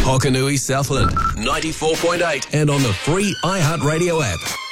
Hokanui Southland, 94.8, and on the free iHeartRadio app.